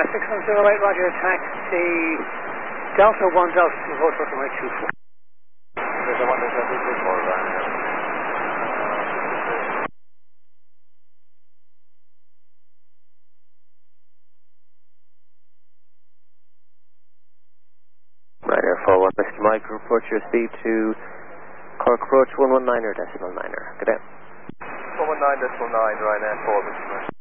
Ryanair 6108, roger, taxi Delta 1 Delta 24, to runway 24. Delta 1 Delta 24, Ryanair. Ryanair 41, Mr. Mike, report your speed to Cork approach 119er decimal 9er. Good day. 119.9, Ryanair 4, Mr. Mike.